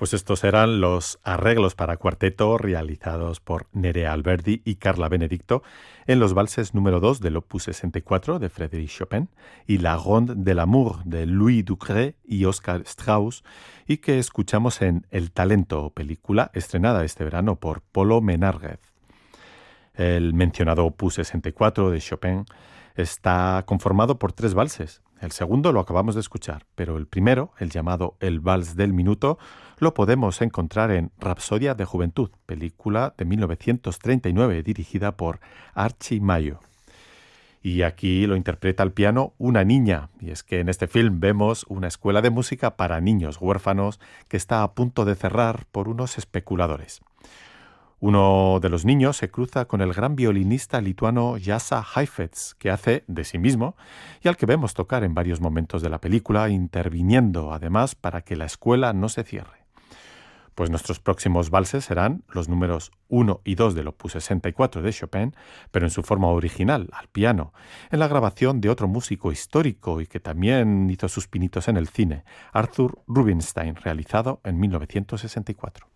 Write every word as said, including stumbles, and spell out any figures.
Pues estos eran los arreglos para cuarteto realizados por Nerea Alberdi y Carla Benedicto en los valses número dos del opus sesenta y cuatro de Frédéric Chopin y la Ronde de l'amour de Louis Ducré y Oscar Strauss, y que escuchamos en El Talento, película estrenada este verano por Polo Menárguez. El mencionado opus sesenta y cuatro de Chopin está conformado por tres valses. El segundo lo acabamos de escuchar, pero el primero, el llamado El Vals del Minuto, lo podemos encontrar en Rapsodia de Juventud, película de mil novecientos treinta y nueve dirigida por Archie Mayo. Y aquí lo interpreta al piano una niña, y es que en este film vemos una escuela de música para niños huérfanos que está a punto de cerrar por unos especuladores. Uno de los niños se cruza con el gran violinista lituano Jasa Heifetz, que hace de sí mismo y al que vemos tocar en varios momentos de la película, interviniendo además para que la escuela no se cierre. Pues nuestros próximos valses serán los números uno y dos del opus sesenta y cuatro de Chopin, pero en su forma original, al piano, en la grabación de otro músico histórico y que también hizo sus pinitos en el cine, Arthur Rubinstein, realizado en mil novecientos sesenta y cuatro.